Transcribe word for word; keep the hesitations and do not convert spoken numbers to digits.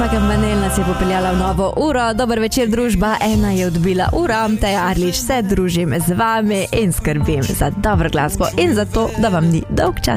gospa Kampanel nas je popeljala v novo uro. Dober večer, družba. Ena je odbila uro. Teja Arlič se družim z vami in skrbim za dobro glasbo in za to, da vam ni dolg čas.